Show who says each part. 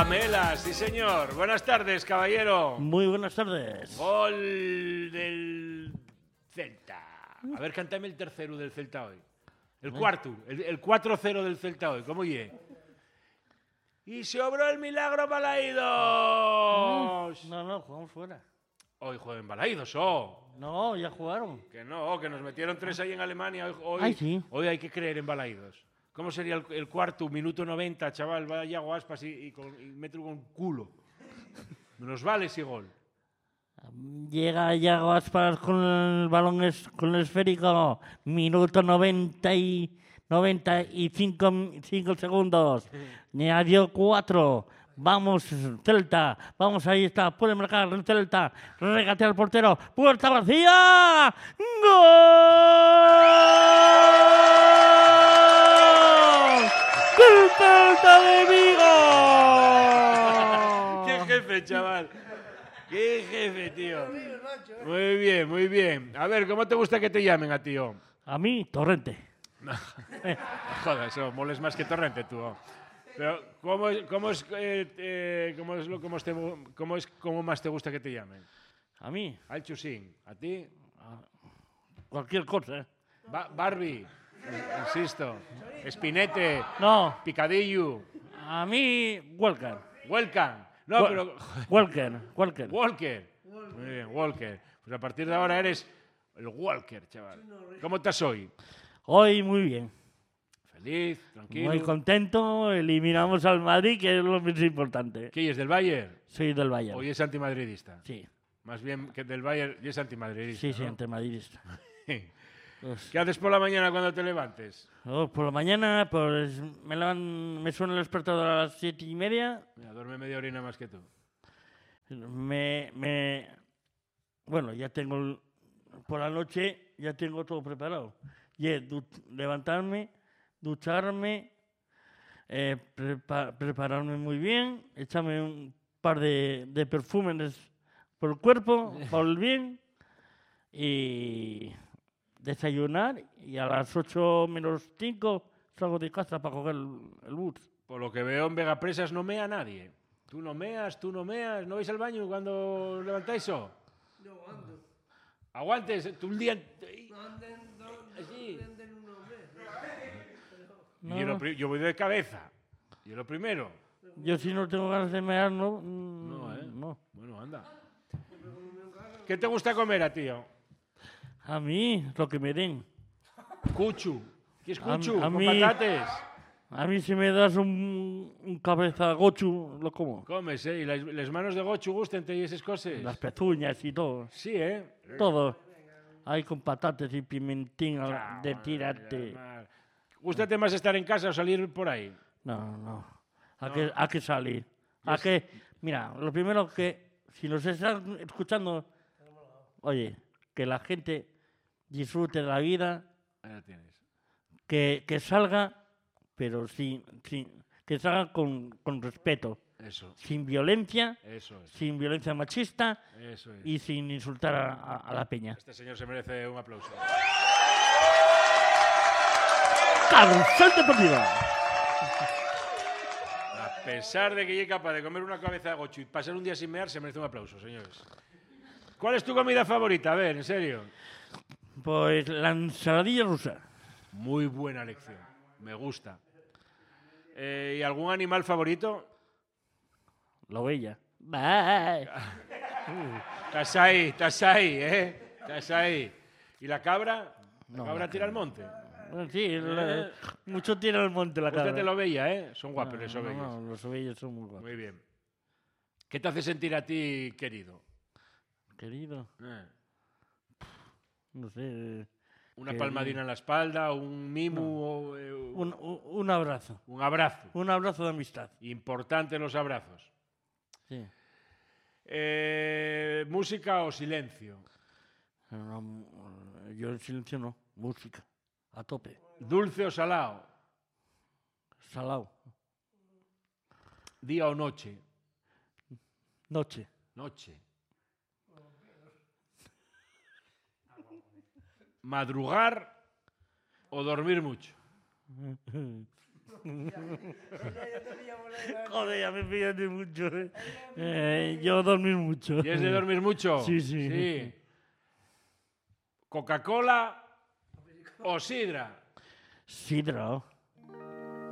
Speaker 1: Lamela, sí señor. Buenas tardes, caballero.
Speaker 2: Muy buenas tardes.
Speaker 1: Gol del Celta. A ver, cántame el tercero del Celta hoy. El cuarto, el 4-0 del Celta hoy. ¿Cómo ye? Y sobró el milagro Balaídos.
Speaker 2: No, jugamos fuera.
Speaker 1: Hoy juegan Balaídos, oh.
Speaker 2: No, ya jugaron.
Speaker 1: Que no, que nos metieron 3 ahí en Alemania. Hoy,
Speaker 2: Ay, sí.
Speaker 1: Hoy hay que creer en Balaídos. ¿Cómo sería el cuarto, minuto 90, chaval? Vaya Aspas y meto con culo. Nos vale ese gol.
Speaker 2: Llega Yago Aspas con el balón con el esférico. Minuto 95 segundos. Añadió 4. Vamos, Celta. Vamos, ahí está. Puede marcar el Celta. Regatea al portero. Puerta vacía. ¡Gol! ¡Del Celta de Vigo!
Speaker 1: ¡Qué jefe, chaval! ¡Qué jefe, tío! Muy bien, muy bien. A ver, ¿cómo te gusta que te llamen a tío?
Speaker 2: A mí, Torrente.
Speaker 1: Joder, eso moles más que Torrente, tú. Pero, ¿cómo más te gusta que te llamen?
Speaker 2: A mí,
Speaker 1: Al Chusín. ¿A ti?
Speaker 2: cualquier cosa.
Speaker 1: Barbie. Insisto. Espinete.
Speaker 2: No,
Speaker 1: Picadillo.
Speaker 2: a mí, Walker.
Speaker 1: Welcome. No, pero...
Speaker 2: Walker.
Speaker 1: Walker. Muy bien, Walker. Pues a partir de ahora eres el Walker, chaval. ¿Cómo estás hoy?
Speaker 2: Hoy muy bien.
Speaker 1: Feliz, tranquilo.
Speaker 2: Muy contento. Eliminamos al Madrid, que es lo más importante.
Speaker 1: ¿Qué es del Bayern?
Speaker 2: Soy del Bayern.
Speaker 1: ¿Hoy es antimadridista?
Speaker 2: Sí,
Speaker 1: Más bien que del Bayern y es antimadridista.
Speaker 2: sí,
Speaker 1: ¿no?
Speaker 2: antimadridista. Pues,
Speaker 1: ¿Qué haces por la mañana cuando te levantes?
Speaker 2: por la mañana, pues me suena el despertador a las 7:30.
Speaker 1: Mira, duerme media horina más que tú.
Speaker 2: Bueno, ya tengo, por la noche ya tengo todo preparado. Levantarme, ducharme, prepararme muy bien, echarme un par de perfumes por el cuerpo, por el bien, y desayunar, y a las 8:05 salgo de casa para coger el bus.
Speaker 1: Por lo que veo en Vegapresas no mea nadie. Tú no meas, ¿no vais al baño cuando levantáis eso?
Speaker 3: No, ando.
Speaker 1: Aguantes, tú un día...
Speaker 3: No anden
Speaker 1: Así.
Speaker 3: uno mes.
Speaker 2: No.
Speaker 1: Yo voy de cabeza. Y lo primero.
Speaker 2: Yo si no tengo ganas de mear, no.
Speaker 1: No, ¿eh?
Speaker 2: No.
Speaker 1: Bueno, anda. ¿Qué te gusta comer a tío?
Speaker 2: A mí, lo que me den.
Speaker 1: Cuchu. ¿Qué es
Speaker 2: A
Speaker 1: cuchu?
Speaker 2: mí-
Speaker 1: Con patates.
Speaker 2: A mí si me das un cabeza gochu, lo como.
Speaker 1: Comes, ¿eh? ¿Y las manos de gochu gusten y esas cosas?
Speaker 2: Las pezuñas y todo.
Speaker 1: Sí, ¿eh?
Speaker 2: Todo. Ahí con patatas y pimentín de
Speaker 1: Cago en
Speaker 2: tirarte.
Speaker 1: la mar. ¿Gústate más estar en casa o salir por ahí?
Speaker 2: No. ¿A qué salir? Mira, lo primero que, si nos están escuchando, oye, que la gente disfrute de la vida,
Speaker 1: Ahí la tienes.
Speaker 2: que salga, pero que salga con respeto,
Speaker 1: Eso.
Speaker 2: sin violencia,
Speaker 1: Eso es.
Speaker 2: sin violencia machista
Speaker 1: Eso es.
Speaker 2: y sin insultar a la peña.
Speaker 1: Este señor se merece un aplauso.
Speaker 2: ¡Carrusel Deportivo!
Speaker 1: A pesar de que llegue capaz de comer una cabeza de gochu y pasar un día sin mear, se merece un aplauso, señores. ¿Cuál es tu comida favorita? A ver, en serio.
Speaker 2: Pues la ensaladilla rusa.
Speaker 1: Muy buena elección. Me gusta. ¿Y algún animal favorito?
Speaker 2: La ovella.
Speaker 1: Estás ahí, ¿eh? Estás ahí. ¿Y la cabra? ¿La cabra tira al monte?
Speaker 2: Sí, mucho tira al monte la
Speaker 1: Usted te
Speaker 2: cabra.
Speaker 1: lo veía, ¿eh? Son guapos los ovellos.
Speaker 2: No, los ovellos son muy guapos.
Speaker 1: Muy bien. ¿Qué te hace sentir a ti querido?
Speaker 2: Querido, no sé.
Speaker 1: ¿Una palmadina en la espalda, un mimo? O,
Speaker 2: Un abrazo.
Speaker 1: un abrazo.
Speaker 2: Un abrazo de amistad.
Speaker 1: Importantes los abrazos.
Speaker 2: Sí.
Speaker 1: ¿Música o silencio?
Speaker 2: Yo en silencio no. Música. A tope.
Speaker 1: ¿Dulce o salado?
Speaker 2: Salao.
Speaker 1: ¿Día o noche?
Speaker 2: Noche.
Speaker 1: Noche. ¿Madrugar o dormir mucho?
Speaker 2: Joder, ya me pillas de mucho. Yo dormir mucho.
Speaker 1: ¿Y es de dormir mucho?
Speaker 2: Sí, sí.
Speaker 1: ¿Coca-Cola o sidra?
Speaker 2: Sidra.